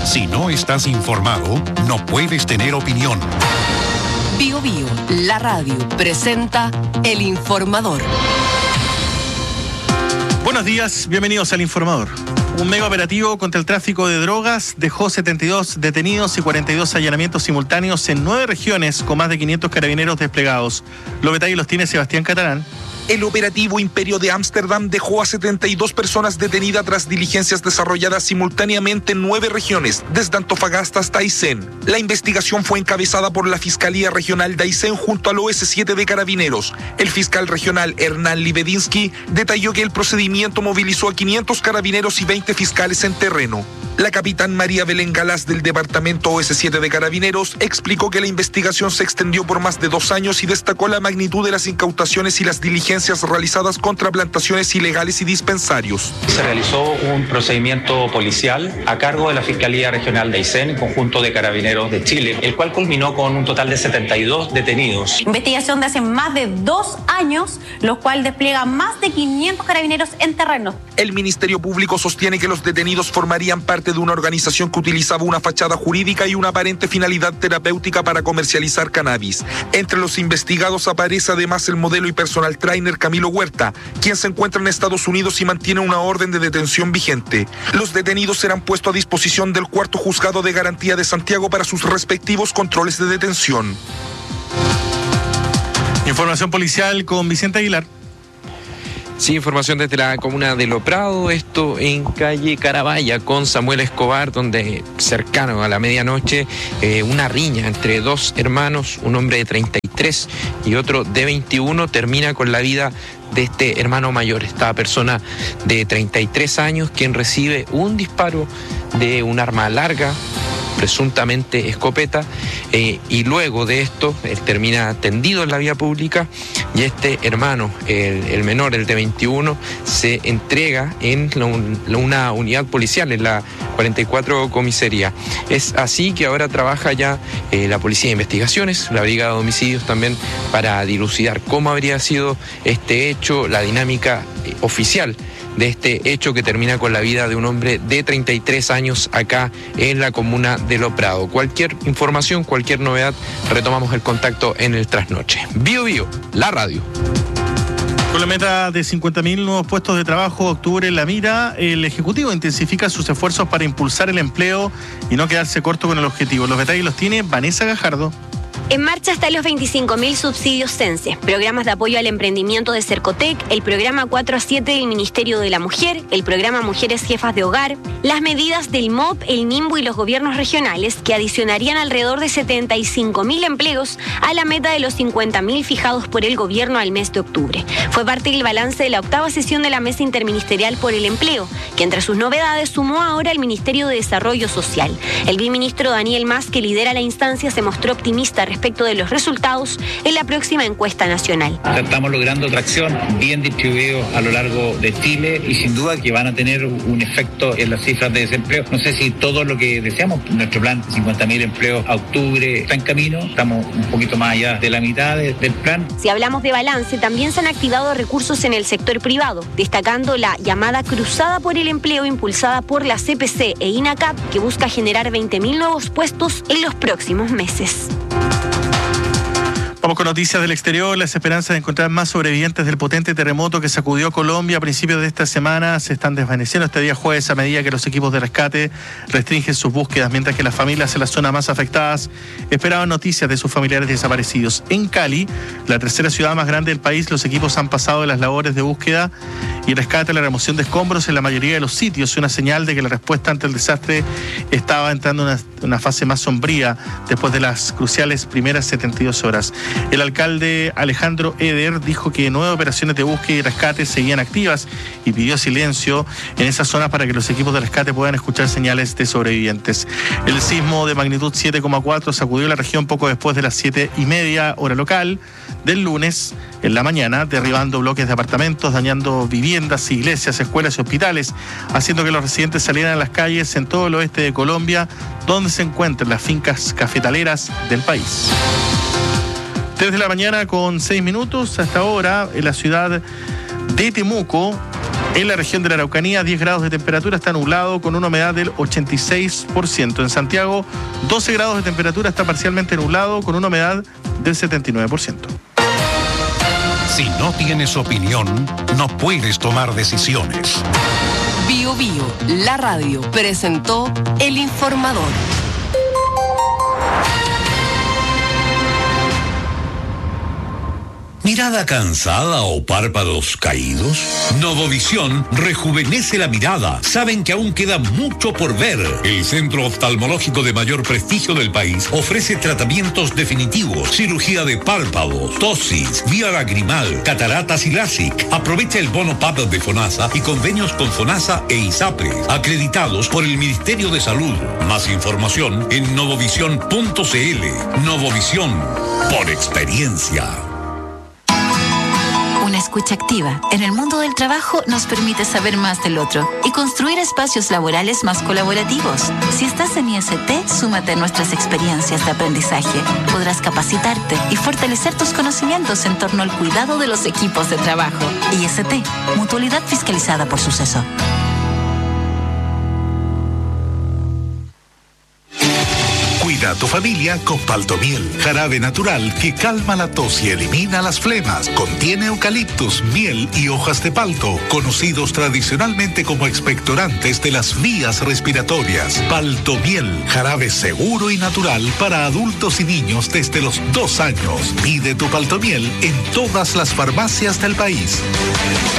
Si no estás informado, no puedes tener opinión. Bio Bio, la radio, presenta El Informador. Buenos días, bienvenidos al Informador. Un mega operativo contra el tráfico de drogas dejó 72 detenidos y 42 allanamientos simultáneos en 9 regiones con más de 500 carabineros desplegados. Los detalles los tiene Sebastián Catalán. El operativo Imperio de Ámsterdam dejó a 72 personas detenidas tras diligencias desarrolladas simultáneamente en 9 regiones, desde Antofagasta hasta Aysén. La investigación fue encabezada por la Fiscalía Regional de Aysén junto al OS7 de Carabineros. El fiscal regional Hernán Libedinsky detalló que el procedimiento movilizó a 500 carabineros y 20 fiscales en terreno. La capitán María Belén Galás del departamento OS7 de Carabineros explicó que la investigación se extendió por más de 2 años y destacó la magnitud de las incautaciones y las diligencias realizadas contra plantaciones ilegales y dispensarios. Se realizó un procedimiento policial a cargo de la Fiscalía Regional de Aysén, en conjunto de Carabineros de Chile, el cual culminó con un total de 72 detenidos. Investigación de hace más de 2 años, lo cual despliega más de 500 carabineros en terreno. El Ministerio Público sostiene que los detenidos formarían parte de una organización que utilizaba una fachada jurídica y una aparente finalidad terapéutica para comercializar cannabis. Entre los investigados aparece además el modelo y personal trainer Camilo Huerta, quien se encuentra en Estados Unidos y mantiene una orden de detención vigente. Los detenidos serán puestos a disposición del 4º Juzgado de Garantía de Santiago para sus respectivos controles de detención. Información policial con Vicente Aguilar. Sí, información desde la comuna de Lo Prado, esto en calle Carabaya con Samuel Escobar, donde cercano a la medianoche una riña entre 2 hermanos, un hombre de 33 y otro de 21, termina con la vida de este hermano mayor, esta persona de 33 años, quien recibe un disparo de un arma larga, presuntamente escopeta, y luego de esto él termina tendido en la vía pública y este hermano, el menor, el de 21, se entrega en una unidad policial, en la 44 comisaría. Es así que ahora trabaja ya la Policía de Investigaciones, la Brigada de Homicidios también, para dilucidar cómo habría sido este hecho, la dinámica oficial de este hecho que termina con la vida de un hombre de 33 años acá en la comuna de Lo Prado. Cualquier información, cualquier novedad, retomamos el contacto en el trasnoche. Bio Bio, la radio. Con la meta de 50.000 nuevos puestos de trabajo, octubre en la mira, el Ejecutivo intensifica sus esfuerzos para impulsar el empleo y no quedarse corto con el objetivo. Los detalles los tiene Vanessa Gajardo. En marcha están los 25.000 subsidios CENSE, programas de apoyo al emprendimiento de Cercotec, el programa 4 a 7 del Ministerio de la Mujer, el programa Mujeres Jefas de Hogar, las medidas del MOP, el NIMBU y los gobiernos regionales, que adicionarían alrededor de 75.000 empleos a la meta de los 50.000 fijados por el gobierno al mes de octubre. Fue parte del balance de la 8ª sesión de la Mesa Interministerial por el Empleo, que entre sus novedades sumó ahora el Ministerio de Desarrollo Social. El viceministro Daniel Mas, que lidera la instancia, se mostró optimista respecto de los resultados en la próxima encuesta nacional. Estamos logrando tracción bien distribuidos a lo largo de Chile y sin duda que van a tener un efecto en las cifras de desempleo. No sé si todo lo que deseamos, nuestro plan de 50.000 empleos a octubre está en camino, estamos un poquito más allá de la mitad del plan. Si hablamos de balance, también se han activado recursos en el sector privado, destacando la llamada Cruzada por el Empleo impulsada por la CPC e INACAP, que busca generar 20.000 nuevos puestos en los próximos meses. Vamos con noticias del exterior. Las esperanzas de encontrar más sobrevivientes del potente terremoto que sacudió Colombia a principios de esta semana se están desvaneciendo este día jueves a medida que los equipos de rescate restringen sus búsquedas, mientras que las familias en las zonas más afectadas esperaban noticias de sus familiares desaparecidos. En Cali, la 3ª ciudad más grande del país, los equipos han pasado de las labores de búsqueda y rescate a la remoción de escombros en la mayoría de los sitios, una señal de que la respuesta ante el desastre estaba entrando en una fase más sombría después de las cruciales primeras 72 horas. El alcalde Alejandro Eder dijo que 9 operaciones de búsqueda y rescate seguían activas y pidió silencio en esas zonas para que los equipos de rescate puedan escuchar señales de sobrevivientes. El sismo de magnitud 7,4 sacudió la región poco después de las 7:30 hora local del lunes en la mañana, derribando bloques de apartamentos, dañando viviendas, iglesias, escuelas y hospitales, haciendo que los residentes salieran a las calles en todo el oeste de Colombia, donde se encuentran las fincas cafetaleras del país. 3 de la mañana con 6 minutos. Hasta ahora, en la ciudad de Temuco, En la región de la Araucanía, 10 grados de temperatura, está nublado con una humedad del 86%. En Santiago, 12 grados de temperatura, está parcialmente nublado con una humedad del 79%. Si no tienes opinión, no puedes tomar decisiones. Bio Bio, la radio, presentó El Informador. ¿Mirada cansada o párpados caídos? Novovisión rejuvenece la mirada. Saben que aún queda mucho por ver. El centro oftalmológico de mayor prestigio del país ofrece tratamientos definitivos, cirugía de párpados, tosis, vía lagrimal, cataratas y LASIK. Aprovecha el bono PAP de FONASA y convenios con FONASA e ISAPRE, acreditados por el Ministerio de Salud. Más información en novovisión.cl. Novovisión, por experiencia. Una escucha activa en el mundo del trabajo nos permite saber más del otro y construir espacios laborales más colaborativos. Si estás en IST, súmate a nuestras experiencias de aprendizaje. Podrás capacitarte y fortalecer tus conocimientos en torno al cuidado de los equipos de trabajo. IST, Mutualidad Fiscalizada por Suceso. Cuida a tu familia con Paltomiel, jarabe natural que calma la tos y elimina las flemas. Contiene eucaliptus, miel y hojas de palto, conocidos tradicionalmente como expectorantes de las vías respiratorias. Paltomiel, jarabe seguro y natural para adultos y niños desde los 2 años. Pide tu Paltomiel en todas las farmacias del país.